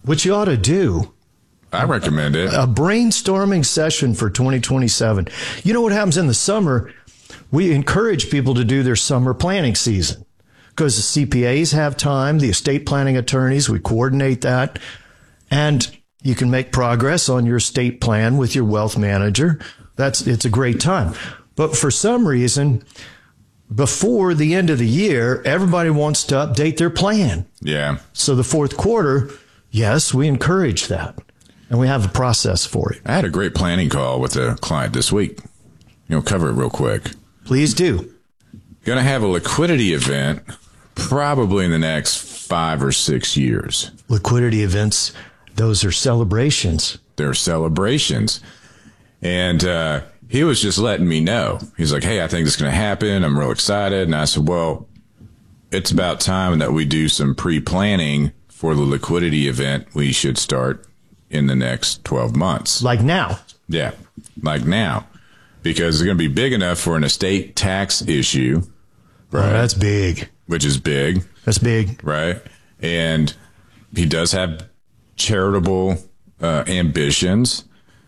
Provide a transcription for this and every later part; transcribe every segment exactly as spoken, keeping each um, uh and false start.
what you ought to do, I recommend it. A brainstorming session for twenty twenty-seven. You know what happens in the summer? We encourage people to do their summer planning season because the C P As have time, the estate planning attorneys, we coordinate that, and you can make progress on your estate plan with your wealth manager. That's it's a great time. But for some reason, before the end of the year, everybody wants to update their plan. Yeah. So the fourth quarter, yes, we encourage that. And we have a process for it. I had a great planning call with a client this week. You know, cover it real quick. Please do. Going to have a liquidity event probably in the next five or six years. Liquidity events, those are celebrations. They're celebrations. And uh, he was just letting me know. He's like, hey, I think this is going to happen. I'm real excited. And I said, well, it's about time that we do some pre-planning for the liquidity event. We should start in the next twelve months. Like now. Yeah, like now. Because it's going to be big enough for an estate tax issue. Right. Oh, that's big. Which is big. That's big. Right. And he does have charitable uh, ambitions.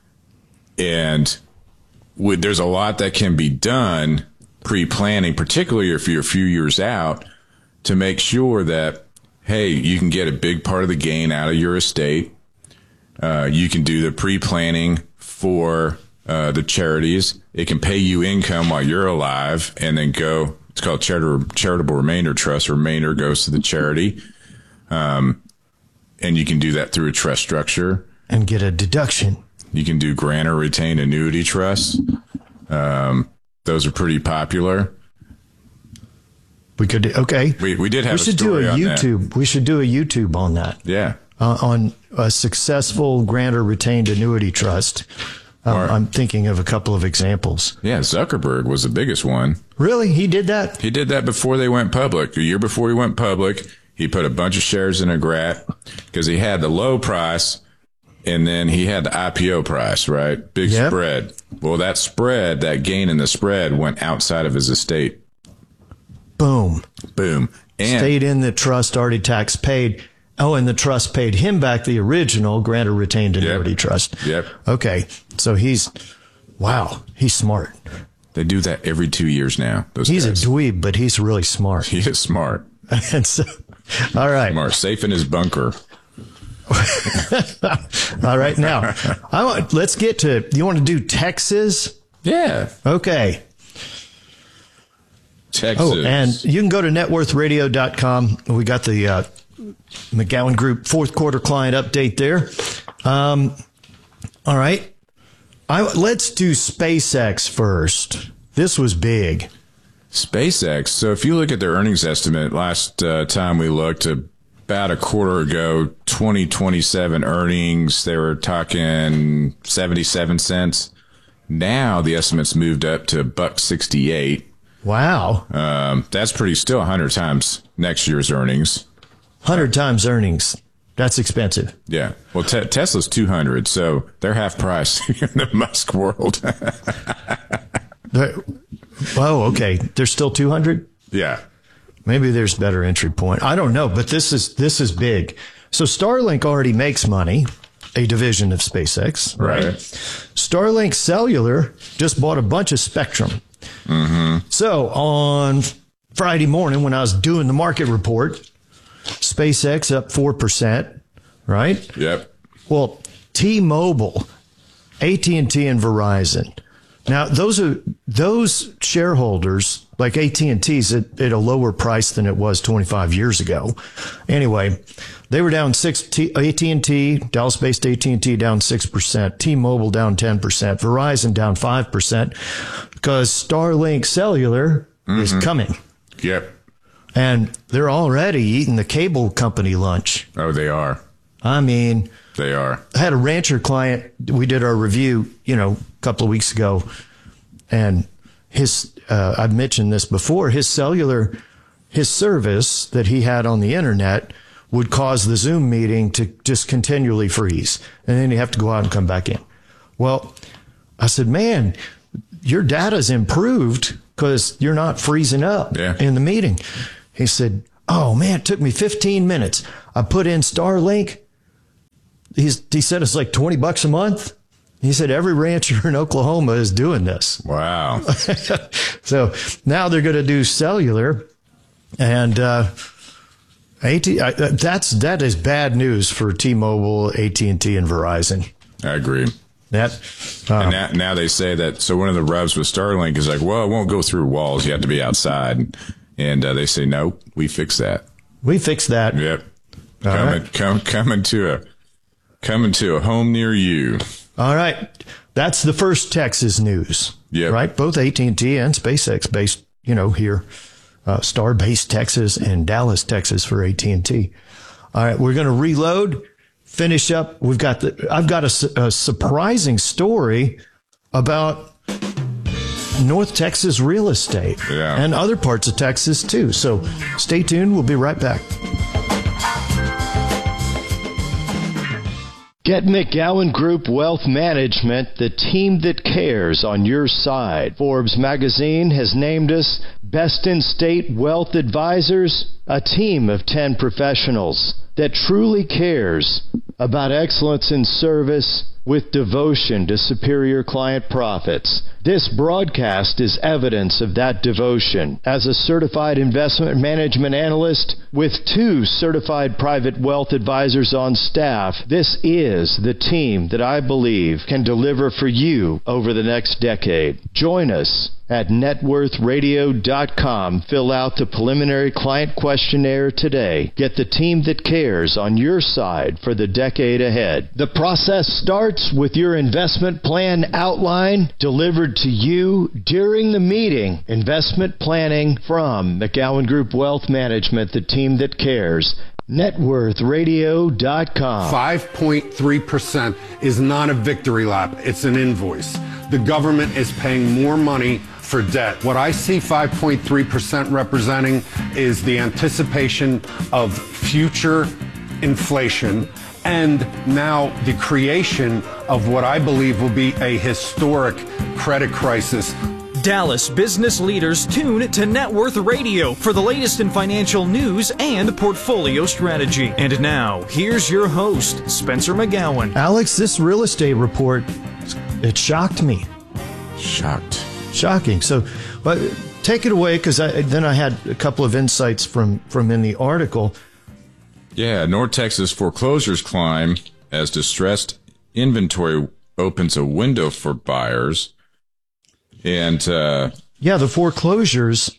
And with, there's a lot that can be done pre-planning, particularly if you're a few years out, to make sure that, hey, you can get a big part of the gain out of your estate. Uh, you can do the pre-planning for uh, the charities. It can pay you income while you're alive and then go. It's called charitable, charitable remainder trust. Remainder goes to the charity. Um, and you can do that through a trust structure. And get a deduction. You can do grant or retained annuity trusts. Um, those are pretty popular. We could, okay. We, we did have we should a story do a on YouTube. That. We should do a YouTube on that. Yeah. Uh, on a successful grant or retained annuity trust. Um, Or, I'm thinking of a couple of examples. Yeah, Zuckerberg was the biggest one. Really? He did that? He did that before they went public. A year before he went public, he put a bunch of shares in a G R A T because he had the low price and then he had the I P O price, right? Big Yep. spread. Well, that spread, that gain in the spread went outside of his estate. Boom. Boom. And Stayed in the trust, already tax paid. Oh, and the trust paid him back the original grant or retained annuity Yep. trust. Yep. Okay. So he's, wow, he's smart. They do that every two years now. Those He's guys. a dweeb, but he's really smart. He is smart. And so, all right. Smart. Safe in his bunker. All right. Now, I want, let's get to, you want to do Texas? Yeah. Okay. Texas. Oh, and you can go to net worth radio dot com. We got the uh, McGowan Group fourth quarter client update there. Um, all right. I, let's do SpaceX first. This was big. SpaceX. So if you look at their earnings estimate, last uh, time we looked about a quarter ago, twenty twenty-seven earnings, they were talking seventy-seven cents. Now the estimate's moved up to a buck sixty-eight. Wow. Um, that's pretty still one hundred times next year's earnings. one hundred times earnings. That's expensive. Yeah. Well, te- Tesla's two hundred, so they're half price in the Musk world. They're- oh, okay. There's still two hundred? Yeah. Maybe there's better entry point. I don't know, but this is this is big. So Starlink already makes money, a division of SpaceX, right? Right. Starlink Cellular just bought a bunch of spectrum. Mm-hmm. So on Friday morning, when I was doing the market report, SpaceX up four percent, right? Yep. Well, T-Mobile, A T and T, and Verizon. Now, those are those shareholders, like A T and T's at, at a lower price than it was twenty-five years ago. Anyway, they were down six. T, A T and T, Dallas-based A T and T, down six percent. T-Mobile down ten percent. Verizon down five percent because Starlink Cellular mm-hmm. is coming. Yep. And they're already eating the cable company lunch. Oh, they are. I mean, They are. I had a rancher client. We did our review, you know, a couple of weeks ago, and his, uh, I've mentioned this before, his cellular, his service that he had on the internet would cause the Zoom meeting to just continually freeze. And then you have to go out and come back in. Well, I said, man, your data's improved because you're not freezing up yeah. in the meeting. He said, oh man, it took me fifteen minutes. I put in Starlink. he's, he said it's like twenty bucks a month. He said every rancher in Oklahoma is doing this. Wow. So now they're going to do cellular, and uh, A T, uh, that's that is bad news for T-Mobile, A T and T, and Verizon. I agree. That um, and now, now they say that. So one of the rubs with Starlink is like, well, it won't go through walls. You have to be outside, and uh, they say no, we fix that. We fixed that. Yep. Coming, right. come, coming to a coming to a home near you. All right. That's the first Texas news. Yeah. Right. Both A T and T and SpaceX based, you know, here, uh, Star-based Texas and Dallas, Texas for A T and T. All right. We're going to reload, finish up. We've got the, I've got a, a surprising story about North Texas real estate yeah. and other parts of Texas too. So stay tuned. We'll be right back. Get McGowan Group Wealth Management, the team that cares on your side. Forbes magazine has named us Best in State Wealth Advisors, a team of ten professionals that truly cares about excellence in service with devotion to superior client profits. This broadcast is evidence of that devotion. As a certified investment management analyst with two certified private wealth advisors on staff, this is the team that I believe can deliver for you over the next decade. Join us at net worth radio dot com. Fill out the preliminary client questionnaire today. Get the team that cares on your side for the decade ahead. The process starts with your investment plan outline delivered to you during the meeting. Investment planning from McGowan Group Wealth Management, the team that cares. net worth radio dot com. five point three percent is not a victory lap. It's an invoice. The government is paying more money for debt. What I see five point three percent representing is the anticipation of future inflation and now the creation of what I believe will be a historic credit crisis. Dallas business leaders tune to Net Worth Radio for the latest in financial news and portfolio strategy. And now, here's your host, Spencer McGowan. Alex, this real estate report, it shocked me. Shocked. Shocking. So but take it away, because I, then I had a couple of insights from, from in the article. Yeah, North Texas foreclosures climb as distressed inventory opens a window for buyers. And uh, yeah, the foreclosures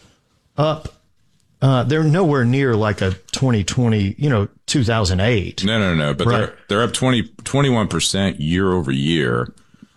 up. Uh, they're nowhere near like a twenty twenty, you know, two thousand eight. No, no, no. But right. they're they're up twenty, twenty-one percent year over year.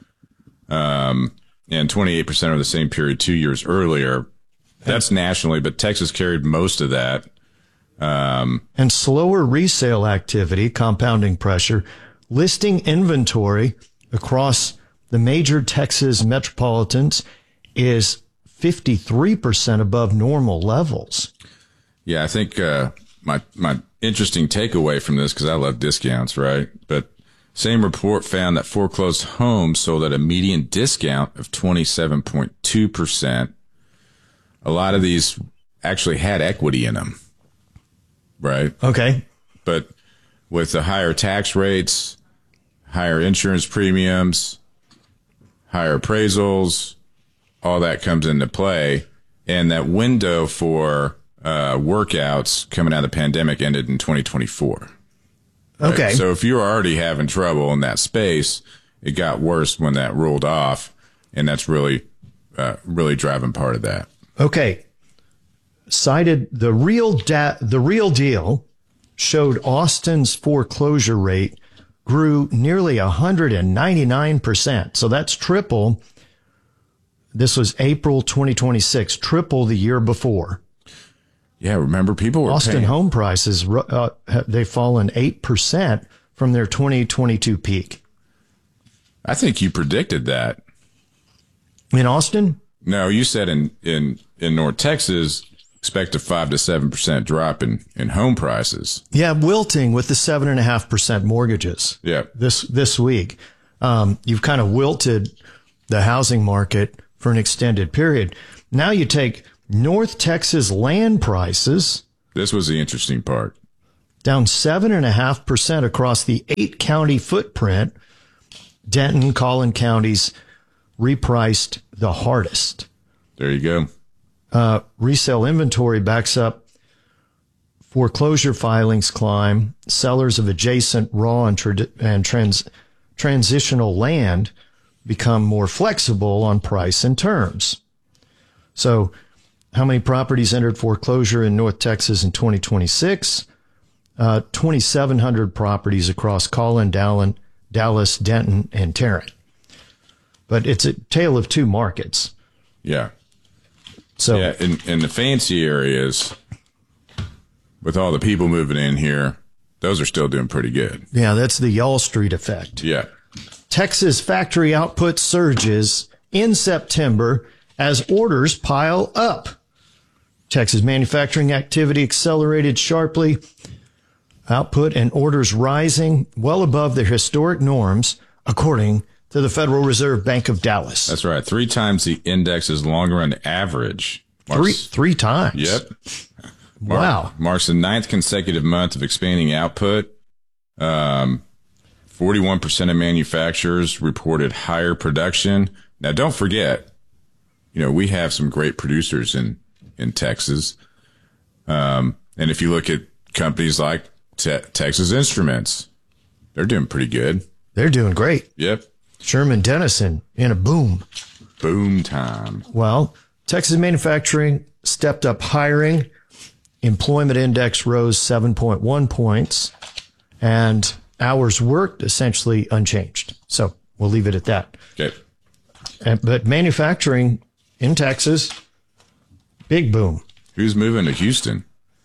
Um, and twenty-eight percent over the same period two years earlier. That's nationally, but Texas carried most of that. Um, and slower resale activity, compounding pressure, listing inventory across the major Texas metropolitans is fifty-three percent above normal levels. Yeah, I think uh, my my interesting takeaway from this, because I love discounts, right? But same report found that foreclosed homes sold at a median discount of twenty-seven point two percent. A lot of these actually had equity in them, right? Okay. But with the higher tax rates, higher insurance premiums, higher appraisals, all that comes into play. And that window for uh, workouts coming out of the pandemic ended in twenty twenty-four. Right? Okay. So if you were already having trouble in that space, it got worse when that rolled off. And that's really, uh, really driving part of that. Okay. Cited the real da- the real deal showed Austin's foreclosure rate grew nearly one hundred ninety-nine percent. So that's triple. This was April twenty twenty-six, triple the year before. Yeah, remember people were Austin paying. home prices, uh, they've fallen eight percent from their twenty twenty-two peak. I think you predicted that. In Austin? No, you said in, in, in North Texas, expect a five to seven percent drop in, in home prices. Yeah, wilting with the seven and a half percent mortgages. Yeah. This, this week. Um, you've kind of wilted the housing market for an extended period. Now you take North Texas land prices. This was the interesting part. down seven point five percent across the eight-county footprint. Denton, Collin counties repriced the hardest. There you go. Uh, resale inventory backs up. Foreclosure filings climb. Sellers of adjacent raw and, tra- and trans- transitional land become more flexible on price and terms. So how many properties entered foreclosure in North Texas in twenty twenty-six? Uh, twenty-seven hundred properties across Collin, Dallin, Dallas, Denton, and Tarrant. But it's a tale of two markets. Yeah. So yeah, in, in the fancy areas, with all the people moving in here, those are still doing pretty good. Yeah, that's the Y'all Street effect. Yeah. Texas factory output surges in September as orders pile up. Texas manufacturing activity accelerated sharply. Output and orders rising well above their historic norms, according to the Federal Reserve Bank of Dallas. That's right. Three times the index's long-run average. Marks, Three three times. Yep. Wow. Marks the ninth consecutive month of expanding output. Um, forty-one percent of manufacturers reported higher production. Now, don't forget, you know, we have some great producers in, in Texas. Um, and if you look at companies like Te- Texas Instruments, they're doing pretty good. They're doing great. Yep. Sherman Denison in a boom. Boom time. Well, Texas manufacturing stepped up hiring. Employment index rose seven point one points, and hours worked essentially unchanged. So we'll leave it at that. Okay. And, but manufacturing in Texas, big boom. Who's moving to Houston?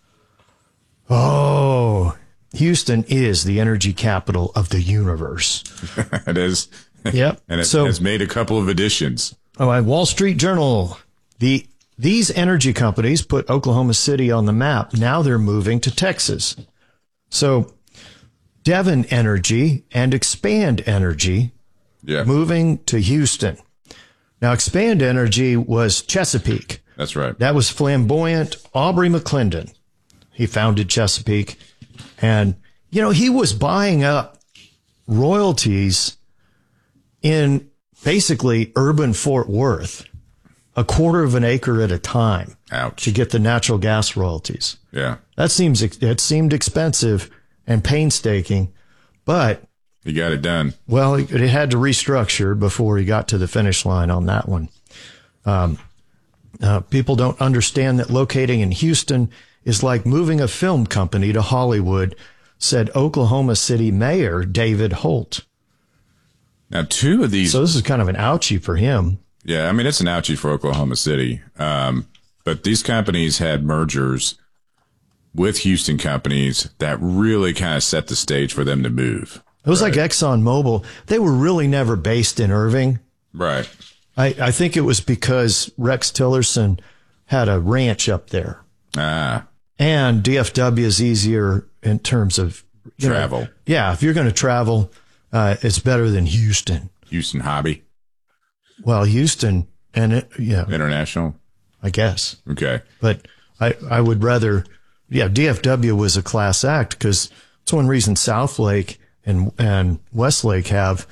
Oh, Houston is the energy capital of the universe. It is. Yep. And it so, has made a couple of additions. All right, Wall Street Journal. The These energy companies put Oklahoma City on the map. Now they're moving to Texas. So Devon Energy and Expand Energy Yeah. moving to Houston. Now, Expand Energy was Chesapeake. That's right. That was flamboyant Aubrey McClendon. He founded Chesapeake. And, you know, he was buying up royalties in basically urban Fort Worth, a quarter of an acre at a time. Ouch. To get the natural gas royalties. Yeah. That seems, it seemed expensive and painstaking, but He got it done. well, it had to restructure before he got to the finish line on that one. Um, uh, people don't understand that locating in Houston is like moving a film company to Hollywood, said Oklahoma City Mayor David Holt. Now, two of these. So this is kind of an ouchie for him. Yeah, I mean, it's an ouchie for Oklahoma City. Um, but these companies had mergers with Houston companies that really kind of set the stage for them to move. It was Right. like ExxonMobil. They were really never based in Irving. Right. I, I think it was because Rex Tillerson had a ranch up there. Ah, And D F W is easier in terms of you know, travel. yeah, if you're going to travel, uh, it's better than Houston. Houston Hobby Well, Houston and it, yeah, International. I guess. Okay. But I, I would rather, yeah, D F W was a class act because it's one reason Southlake and and Westlake have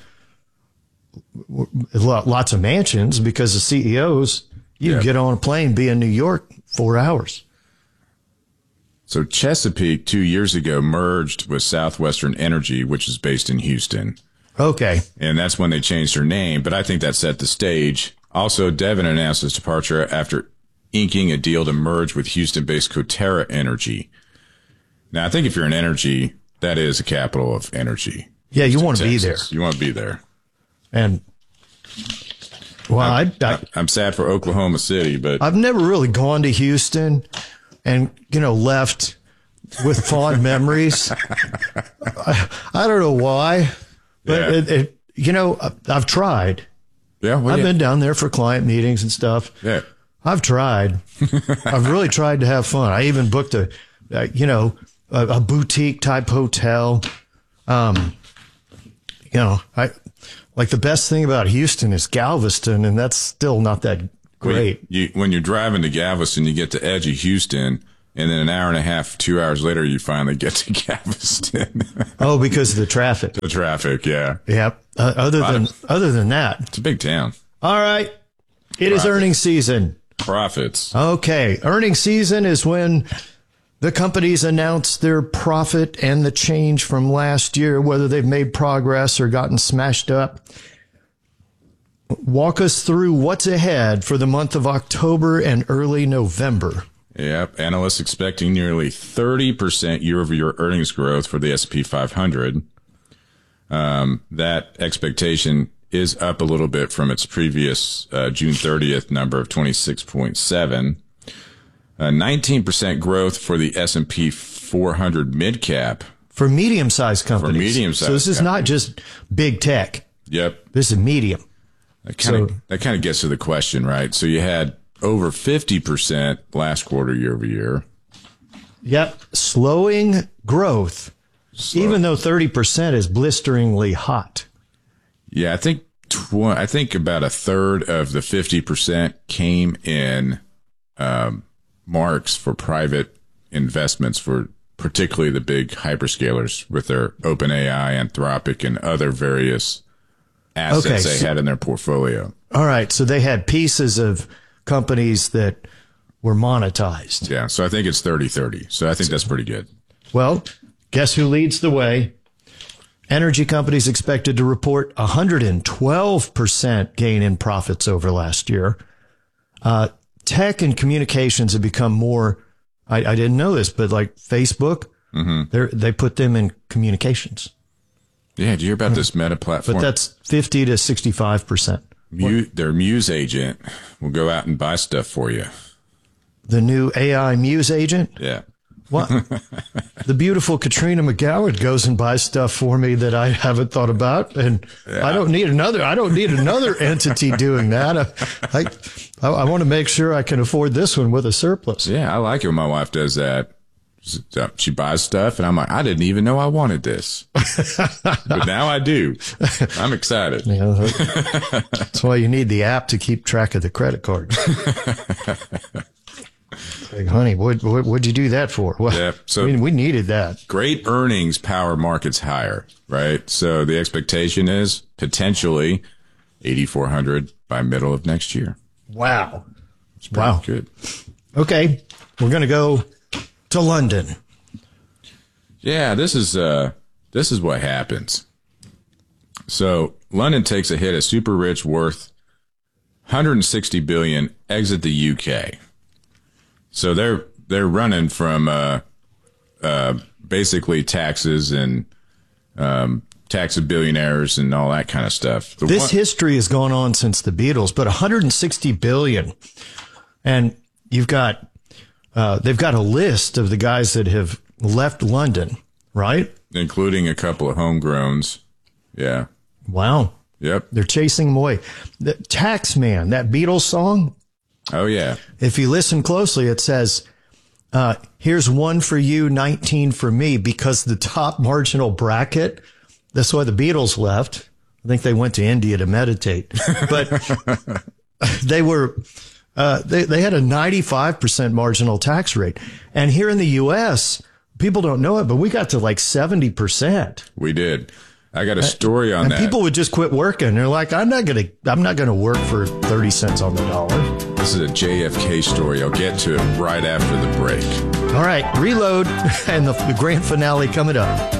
lots of mansions because the C E Os, you Yeah. can get on a plane, be in New York four hours. So Chesapeake two years ago merged with Southwestern Energy, which is based in Houston. Okay. And that's when they changed their name. But I think that set the stage. Also, Devon announced his departure after inking a deal to merge with Houston-based Coterra Energy. Now, I think if you're in energy, that is the capital of energy. Yeah, you Houston, want to be there. Texas. You want to be there. And well, I, I, I'm sad for Oklahoma City, but I've never really gone to Houston and, you know, left with fond memories. I, I don't know why, but Yeah. it, it, you know, I've tried. yeah, well, I've yeah. been down there for client meetings and stuff. yeah. I've tried. I've really tried to have fun. I even booked a, uh, you know, a, a boutique type hotel. Um, you know, I like the best thing about Houston is Galveston, and that's still not that great. You, when you're driving to Galveston, you get to edge of Houston, And then an hour and a half, two hours later, you finally get to Galveston. Oh, because of the traffic. The traffic, yeah. Yep. Uh, other than of, other than that, it's a big town. All right. It Profit. is earnings season. Profits. Okay. Earnings season is when the companies announce their profit and the change from last year, whether they've made progress or gotten smashed up. Walk us through what's ahead for the month of October and early November. Yep. Analysts expecting nearly thirty percent year-over-year earnings growth for the S and P five hundred. Um, that expectation is up a little bit from its previous uh, June thirtieth number of twenty-six point seven. Uh, nineteen percent growth for the S and P four hundred mid-cap. For medium-sized companies. For medium-sized So this is companies. not just big tech. Yep. This is medium. That kind of So- that kind of gets to the question, right? So you had over fifty percent last quarter year over year. Yep. Slowing growth, Slow. even though thirty percent is blisteringly hot. Yeah, I think tw- I think about a third of the fifty percent came in um, marks for private investments for particularly the big hyperscalers with their OpenAI, Anthropic, and other various assets Okay, they so- had in their portfolio. All right. So they had pieces of companies that were monetized. Yeah, so I think it's thirty thirty. So I think that's pretty good. Well, guess who leads the way? Energy companies expected to report one hundred twelve percent gain in profits over last year. Uh, tech and communications have become more, I, I didn't know this, but like Facebook, Mm-hmm. they're, they put them in communications. Yeah, did you hear about this Meta platform? But that's fifty to sixty-five percent. Mu- their Muse agent will go out and buy stuff for you. The new A I Muse agent. Yeah. What? The beautiful Katrina McGowan goes and buys stuff for me that I haven't thought about, and Yeah. I don't need another. I don't need another entity doing that. I, I, I want to make sure I can afford this one with a surplus. Yeah, I like it when my wife does that. She buys stuff, and I'm like, I didn't even know I wanted this. But now I do. I'm excited. You know, that's why you need the app to keep track of the credit card. Like, honey, what, what, what'd you do that for? Well, Yeah, so- we, we needed that. Great earnings power markets higher, right? So the expectation is potentially eighty-four hundred by middle of next year. Wow. It's pretty Wow. good. Okay. We're going to go to London. Yeah, this is uh this is what happens. So London takes a hit as super rich worth one hundred sixty billion exit the U K. So they're they're running from uh uh basically taxes and um tax of billionaires and all that kind of stuff. The This one- history has gone on since the Beatles, but one hundred sixty billion. And you've got, uh, they've got a list of the guys that have left London, right? including a couple of homegrowns. Yeah. Wow. Yep. They're chasing them away. The Taxman, that Beatles song, Oh, yeah. if you listen closely, it says, uh, here's one for you, nineteen for me, because the top marginal bracket, that's why the Beatles left. I think they went to India to meditate, but they were, uh, they, they had a ninety-five percent marginal tax rate. And here in the U S, people don't know it, but we got to like seventy percent. We did. I got a story on And that. people would just quit working. They're like, I'm not going to, I'm not going to work for thirty cents on the dollar. This is a J F K story. I'll get to it right after the break. All right, reload and the, the grand finale coming up.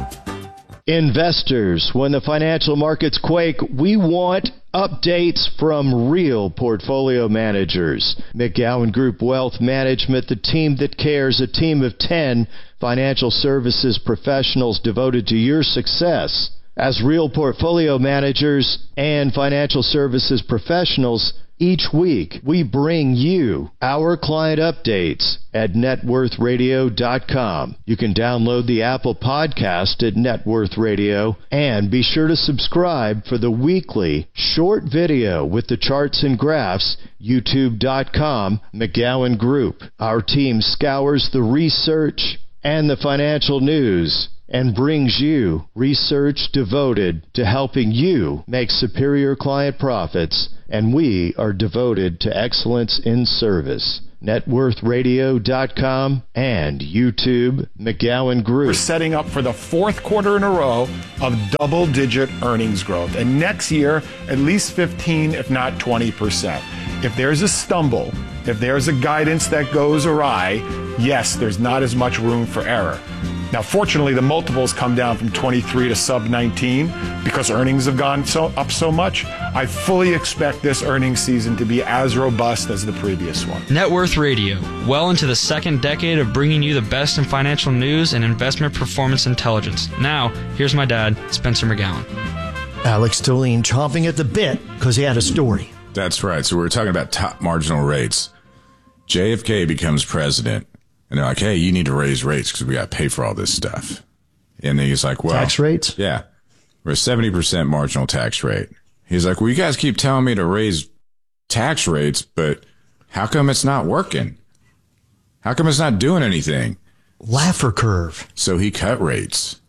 Investors, when the financial markets quake, we want updates from real portfolio managers. McGowan Group Wealth Management, the team that cares, a team of ten financial services professionals devoted to your success. As real portfolio managers and financial services professionals, each week we bring you our client updates at net worth radio dot com. You can download the Apple Podcast at Net Worth Radio and be sure to subscribe for the weekly short video with the charts and graphs, youtube dot com, McGowan Group. Our team scours the research and the financial news and brings you research devoted to helping you make superior client profits, and we are devoted to excellence in service. net worth radio dot com, and YouTube, McGowan Group. We're setting up for the fourth quarter in a row of double-digit earnings growth. And next year, at least fifteen, if not twenty percent. If there's a stumble, if there's a guidance that goes awry, yes, there's not as much room for error. Now, fortunately, the multiples come down from twenty-three to sub nineteen because earnings have gone so up so much. I fully expect this earnings season to be as robust as the previous one. Net Worth Radio, well into the second decade of bringing you the best in financial news and investment performance intelligence. Now, here's my dad, Spencer McGowan. Alex Toline chomping at the bit because he had a story. That's right. So we were talking about top marginal rates. J F K becomes president, and they're like, hey, you need to raise rates because we got to pay for all this stuff. And then he's like, well. Tax rates? Yeah. We're a seventy percent marginal tax rate. He's like, well, you guys keep telling me to raise tax rates, but how come it's not working? How come it's not doing anything? Laffer curve. So he cut rates.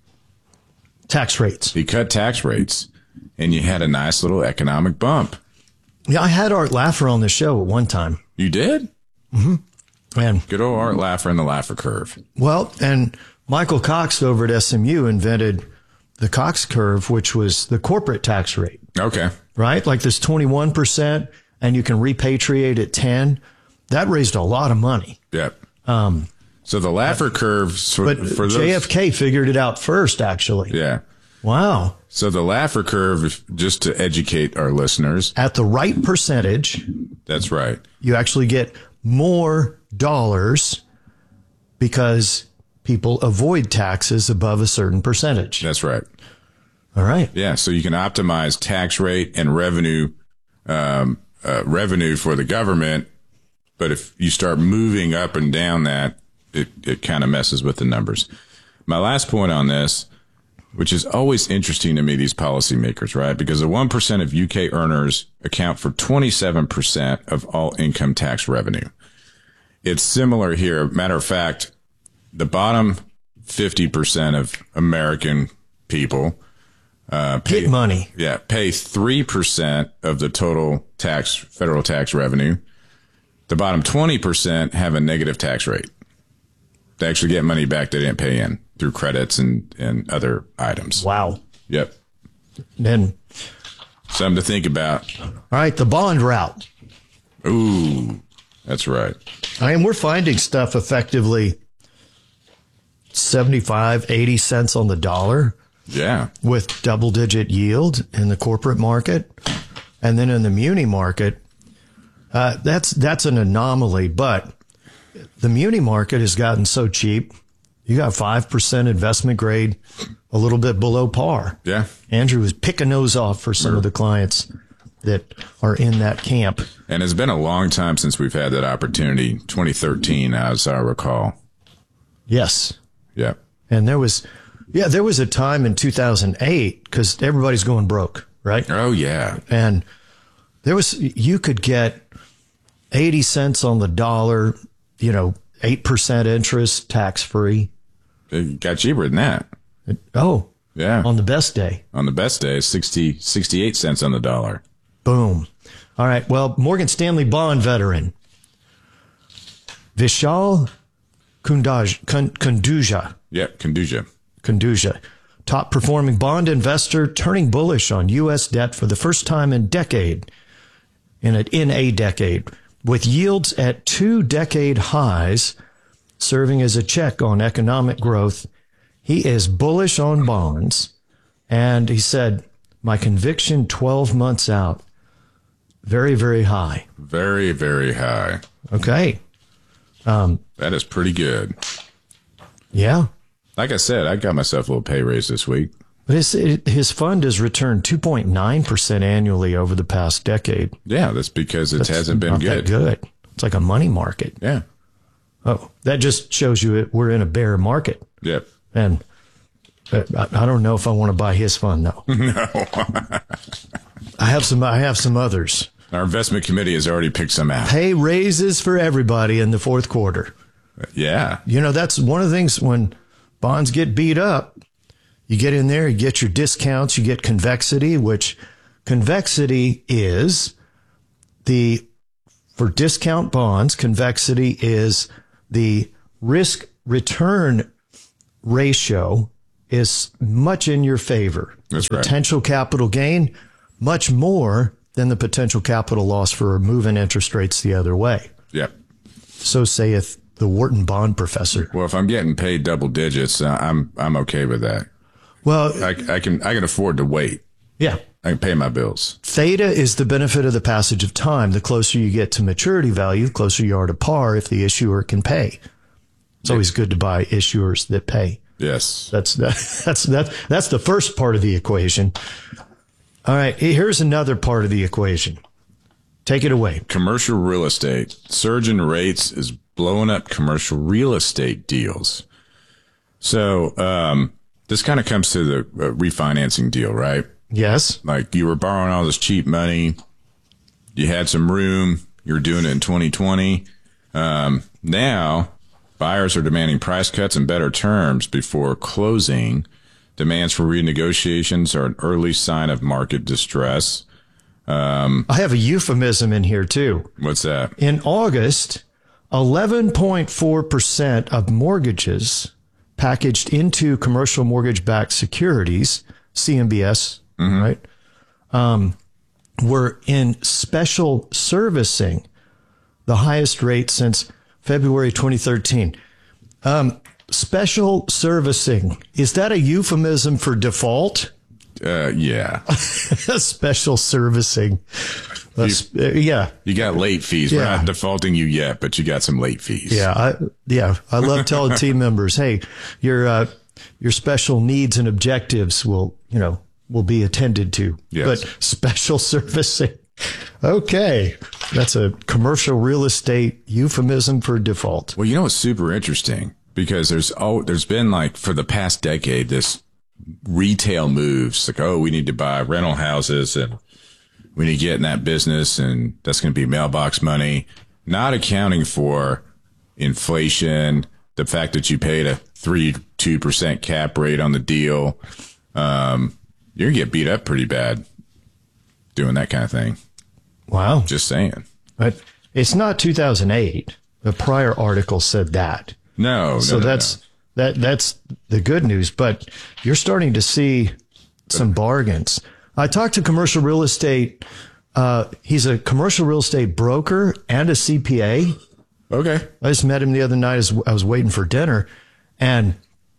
Tax rates. He cut tax rates, and you had a nice little economic bump. Yeah, I had Art Laffer on the show at one time. You did? Mm-hmm. And good old Art Laffer and the Laffer curve. Well, and Michael Cox over at S M U invented the Cox curve, which was the corporate tax rate. Okay. Right? Like this twenty-one percent, and you can repatriate at ten. That raised a lot of money. Yep. Um, so the Laffer curve, for, but for those, J F K figured it out first, actually. Yeah. Wow. So the Laffer curve, just to educate our listeners. At the right percentage. That's right. You actually get more dollars because people avoid taxes above a certain percentage. That's right. All right. Yeah. So you can optimize tax rate and revenue, um, uh, revenue for the government. But if you start moving up and down that, it, it kind of messes with the numbers. My last point on this, which is always interesting to me, these policymakers, right? Because the one percent of U K earners account for twenty-seven percent of all income tax revenue. It's similar here. Matter of fact, the bottom fifty percent of American people uh, pay get money. Yeah, pay three percent of the total tax, federal tax revenue. The bottom twenty percent have a negative tax rate. They actually get money back they didn't pay in through credits and, and other items. Wow. Yep. Then something to think about. All right, the bond route. Ooh, that's right. I mean, we're finding stuff effectively seventy-five, eighty cents on the dollar. Yeah. With double-digit yield in the corporate market. And then in the muni market, uh, that's that's an anomaly. But the muni market has gotten so cheap. You got five percent investment grade, a little bit below par. Yeah. Andrew was picking those off for some sure. of the clients that are in that camp. And it's been a long time since we've had that opportunity. twenty thirteen, as I recall. Yes. Yeah. And there was, yeah, there was a time in two thousand eight because everybody's going broke, right? Oh, yeah. And there was, you could get eighty cents on the dollar, you know, eight percent interest, tax free. It got cheaper than that. It, oh, yeah. On the best day. On the best day, sixty, sixty-eight cents on the dollar. Boom. All right. Well, Morgan Stanley bond veteran Vishal Kundaj, Kunduja. Yeah, Kunduja. Kunduja. Top performing bond investor turning bullish on U S debt for the first time in decade, in a, in a decade, with yields at two decade highs, serving as a check on economic growth. He is bullish on bonds. And he said, my conviction twelve months out, very, very high. Very, very high. Okay. Um, that is pretty good. Yeah. Like I said, I got myself a little pay raise this week. But his, his fund has returned two point nine percent annually over the past decade. Yeah, that's because it that's hasn't been not good. That good. It's like a money market. Yeah. Oh, that just shows you it, we're in a bear market. Yep. And I, I don't know if I want to buy his fund, though. No. I have some. I have some others. Our investment committee has already picked some out. Pay raises for everybody in the fourth quarter. Yeah. You know, that's one of the things when bonds get beat up. You get in there, you get your discounts, you get convexity, which convexity is the For discount bonds, convexity is the risk return ratio is much in your favor. That's right. Potential capital gain, much more than the potential capital loss for moving interest rates the other way. Yep. So saith the Wharton bond professor. Well, if I'm getting paid double digits, uh, I'm I'm okay with that. Well, I, I can I can afford to wait. yeah. I can pay my bills. Theta is the benefit of the passage of time. The closer you get to maturity value, the closer you are to par if the issuer can pay. It's always good to buy issuers that pay. Yes. That's that, that's that, that's the first part of the equation. All right, here's another part of the equation. Take it away. Commercial real estate. Surge in rates is blowing up commercial real estate deals. So um, this kind of comes to the uh, refinancing deal, right? Yes. Like you were borrowing all this cheap money. You had some room. You were doing it in twenty twenty. Um, now buyers are demanding price cuts and better terms before closing. Demands for renegotiations are an early sign of market distress. Um, I have a euphemism in here too. What's that? In August, eleven point four percent of mortgages packaged into commercial mortgage-backed securities, C M B S, mm-hmm. right, um, were in special servicing, the highest rate since February twenty thirteen. Um, special servicing, is that a euphemism for default? Uh, yeah. Special servicing. That's, you, uh, yeah. You got late fees. Yeah. We're not defaulting you yet, but you got some late fees. Yeah. I, yeah. I love telling team members, hey, your, uh, your special needs and objectives will, you know, will be attended to. Yes. But special servicing. Okay. That's a commercial real estate euphemism for default. Well, you know, it's super interesting because there's, oh, there's been like for the past decade, this retail moves like, oh, we need to buy rental houses and we need to get in that business and that's going to be mailbox money, not accounting for inflation, the fact that you paid a three, two percent cap rate on the deal. Um, you're going to get beat up pretty bad doing that kind of thing. Wow. Just saying. But it's not two thousand eight. The prior article said that. No, no, So no, that's, no. that, that's the good news, but you're starting to see some bargains. I talked to commercial real estate. Uh, he's a commercial real estate broker and a C P A. Okay. I just met him the other night as I was waiting for dinner. And,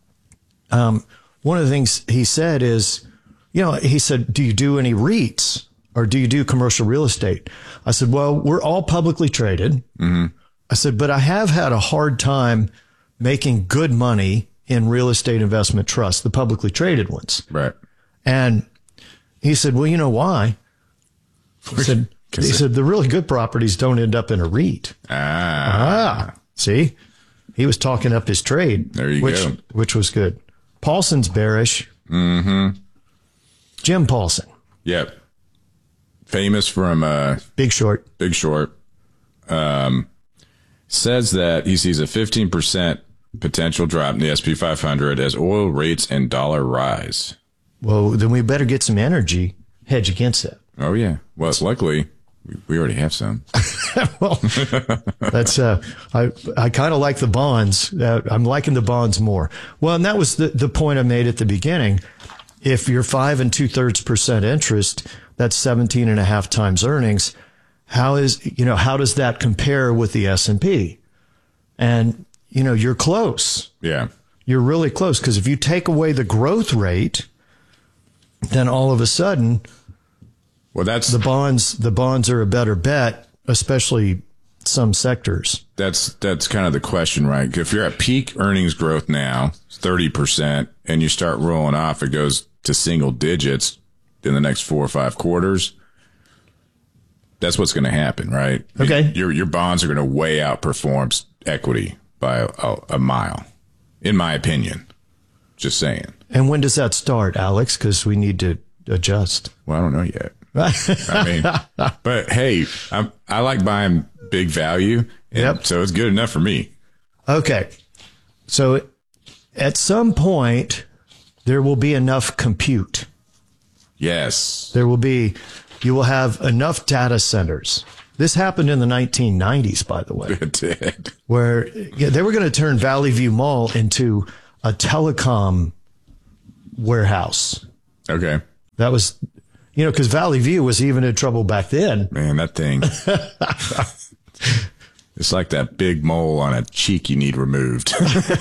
um, one of the things he said is, you know, he said, do you do any REITs or do you do commercial real estate? I said, well, we're all publicly traded. Mm-hmm. I said, but I have had a hard time making good money in real estate investment trusts, the publicly traded ones. Right. And he said, well, you know why? He said, he said, the really good properties don't end up in a REIT. Ah. Ah, see, he was talking up his trade. There you which, go. Which was good. Paulson's bearish. Mm-hmm. Jim Paulson. Yep. Famous from uh, Big Short. Big Short. Um, says that he sees a fifteen percent potential drop in the S and P five hundred as oil rates and dollar rise. Well, then we better get some energy hedge against it. Oh, yeah. Well, luckily, we, we already have some. Well, that's, uh, I, I kind of like the bonds. Uh, I'm liking the bonds more. Well, and that was the, the point I made at the beginning. If you're five and two thirds percent interest, that's seventeen and a half times earnings. How is, you know, how does that compare with the S and P? And, you know, you're close. Yeah. You're really close. Because if you take away the growth rate, then all of a sudden, Well, that's the bonds, the bonds are a better bet, especially some sectors. That's that's kind of the question, right? If you're at peak earnings growth now, thirty percent, and you start rolling off, it goes to single digits in the next four or five quarters. That's what's going to happen, right? Okay. Your your bonds are going to way outperform equity by a, a mile, in my opinion. Just saying. And when does that start, Alex? Because we need to adjust. Well, I don't know yet. I mean, but hey, I'm, I like buying big value. And Yep. So it's good enough for me. Okay. So at some point, there will be enough compute. Yes. There will be, you will have enough data centers This happened in the nineteen nineties, by the way. It did. Where yeah, they were going to turn Valley View Mall into a telecom warehouse. Okay. That was, you know, because Valley View was even in trouble back then. Man, that thing. It's like that big mole on a cheek you need removed.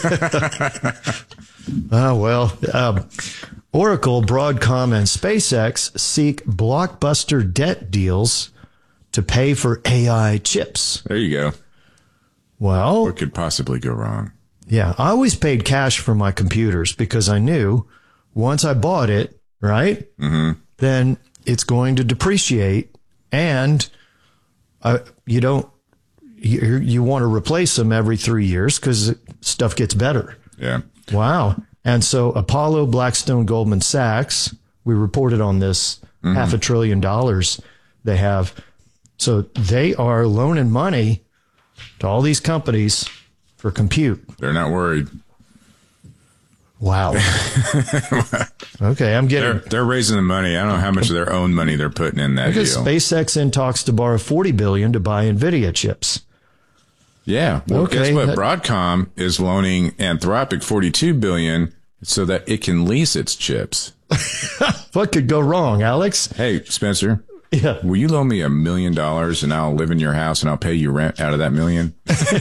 Oh, well, um, Oracle, Broadcom, and SpaceX seek blockbuster debt deals to pay for A I chips. There you go. Well, What could possibly go wrong? yeah, I always paid cash for my computers because I knew once I bought it, right, mm-hmm. then it's going to depreciate, and uh, you don't, you, you want to replace them every three years because stuff gets better. Yeah. Wow. And so Apollo, Blackstone, Goldman Sachs, we reported on this, mm-hmm. half a trillion dollars they have. So they are loaning money to all these companies for compute. They're not worried. Wow. Okay, I'm getting... They're, they're raising the money. I don't know how much of their own money they're putting in that because deal. SpaceX in talks to borrow forty billion dollars to buy NVIDIA chips. Yeah. Well, Okay, guess what? that- Broadcom is loaning Anthropic forty-two billion dollars so that it can lease its chips. What could go wrong, Alex? Hey, Spencer. Yeah. Will you loan me a million dollars and I'll live in your house and I'll pay you rent out of that million?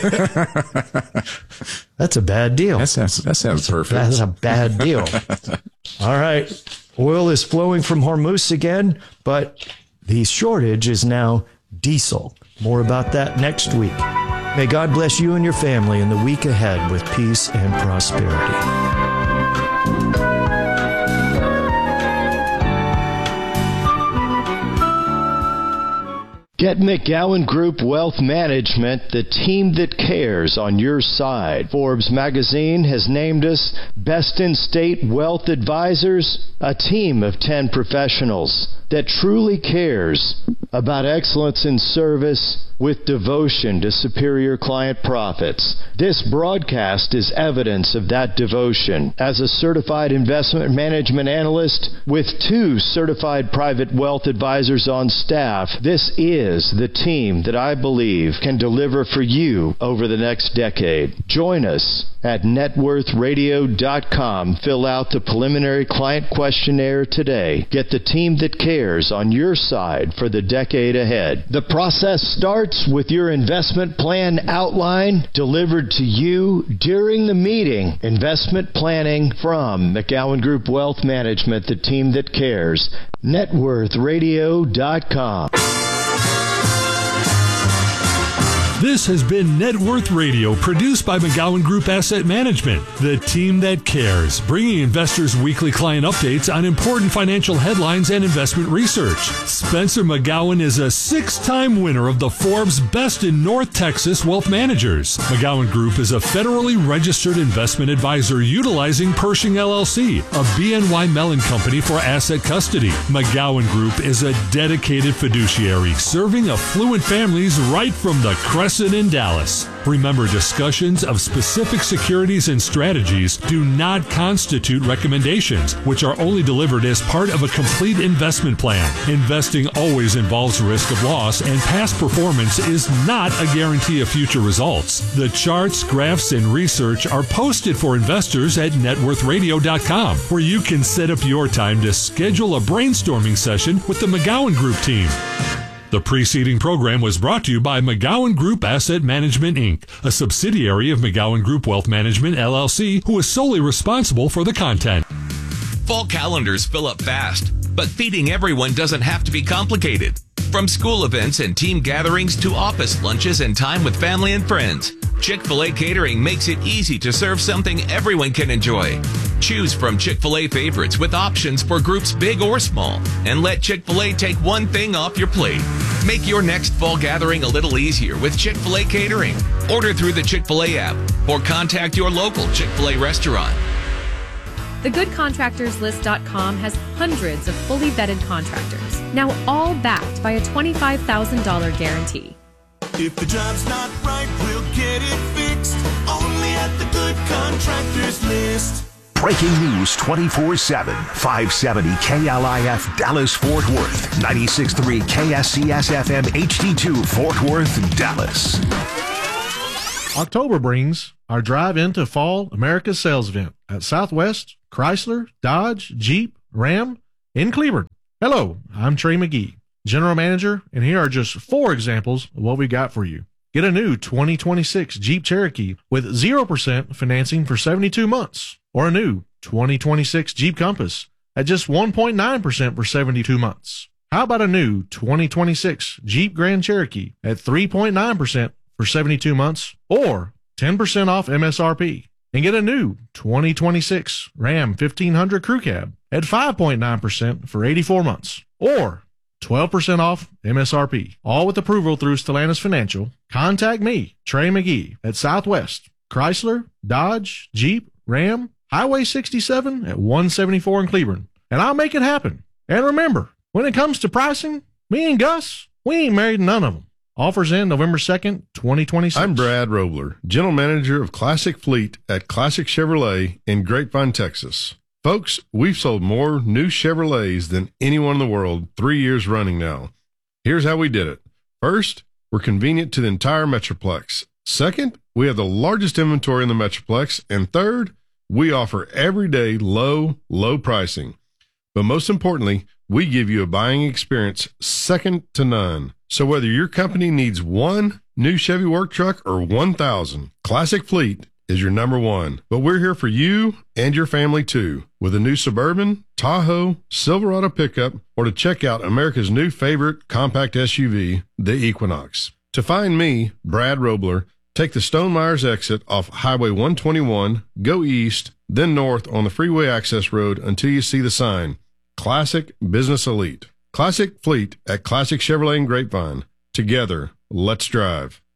That's a bad deal. That sounds, that sounds perfect. That's a bad deal. All right. Oil is flowing from Hormuz again, but the shortage is now diesel. More about that next week. May God bless you and your family in the week ahead with peace and prosperity. Get McGowan Group Wealth Management, the team that cares, on your side. Forbes magazine has named us Best in State Wealth Advisors, a team of ten professionals that truly cares about excellence in service with devotion to superior client profits. This broadcast is evidence of that devotion. As a certified investment management analyst with two certified private wealth advisors on staff, this is the team that I believe can deliver for you over the next decade. Join us at net worth radio dot com. Fill out the preliminary client questionnaire today. Get the team that cares on your side for the decade ahead. The process starts with your investment plan outline delivered to you during the meeting. Investment planning from McGowan Group Wealth Management, the team that cares. net worth radio dot com. This has been Net Worth Radio, produced by McGowan Group Asset Management, the team that cares, bringing investors weekly client updates on important financial headlines and investment research. Spencer McGowan is a six-time winner of the Forbes Best in North Texas Wealth Managers. McGowan Group is a federally registered investment advisor utilizing Pershing L L C, a B N Y Mellon company for asset custody. McGowan Group is a dedicated fiduciary, serving affluent families right from the Crescent in Dallas. Remember, discussions of specific securities and strategies do not constitute recommendations, which are only delivered as part of a complete investment plan. Investing always involves risk of loss, and past performance is not a guarantee of future results. The charts, graphs, and research are posted for investors at net worth radio dot com, where you can set up your time to schedule a brainstorming session with the McGowan Group team. The preceding program was brought to you by McGowan Group Asset Management, Incorporated, a subsidiary of McGowan Group Wealth Management, L L C, who is solely responsible for the content. Fall calendars fill up fast, but feeding everyone doesn't have to be complicated. From school events and team gatherings to office lunches and time with family and friends, Chick-fil-A Catering makes it easy to serve something everyone can enjoy. Choose from Chick-fil-A favorites with options for groups big or small, and let Chick-fil-A take one thing off your plate. Make your next fall gathering a little easier with Chick-fil-A Catering. Order through the Chick-fil-A app or contact your local Chick-fil-A restaurant. the good contractors list dot com has hundreds of fully vetted contractors, now all backed by a twenty-five thousand dollars guarantee. If the job's not right, we'll get it fixed. Only at the Good Contractors List. Breaking news twenty-four seven. five seventy K L I F Dallas Fort Worth. ninety-six point three K S C S F M H D two Fort Worth, Dallas. October brings our drive into Fall America's sales event at Southwest, Chrysler, Dodge, Jeep, Ram in Cleveland. Hello, I'm Trey McGee, General Manager, and here are just four examples of what we got for you. Get a new twenty twenty-six Jeep Cherokee with zero percent financing for seventy-two months, or a new twenty twenty-six Jeep Compass at just one point nine percent for seventy-two months. How about a new twenty twenty-six Jeep Grand Cherokee at three point nine percent for seventy-two months, or ten percent off M S R P? And get a new twenty twenty-six Ram fifteen hundred Crew Cab at five point nine percent for eighty-four months, or twelve percent off M S R P. All with approval through Stellantis Financial. Contact me, Trey McGee, at Southwest, Chrysler, Dodge, Jeep, Ram, Highway sixty-seven at one seventy-four in Cleveland, and I'll make it happen. And remember, when it comes to pricing, me and Gus, we ain't married to none of them. Offers in November second, twenty twenty-six. I'm Brad Robler, General Manager of Classic Fleet at Classic Chevrolet in Grapevine, Texas. Folks, we've sold more new Chevrolets than anyone in the world three years running now. Here's how we did it. First, we're convenient to the entire Metroplex. Second, we have the largest inventory in the Metroplex. And third, we offer everyday low, low pricing. But most importantly, we give you a buying experience second to none. So whether your company needs one new Chevy work truck or one thousand, Classic Fleet is your number one. But we're here for you and your family too, with a new Suburban, Tahoe, Silverado pickup, or to check out America's new favorite compact S U V, the Equinox. To find me, Brad Robler, take the Stone Myers exit off Highway one twenty-one, go east, then north on the freeway access road until you see the sign, Classic Business Elite. Classic Fleet at Classic Chevrolet in Grapevine. Together, let's drive.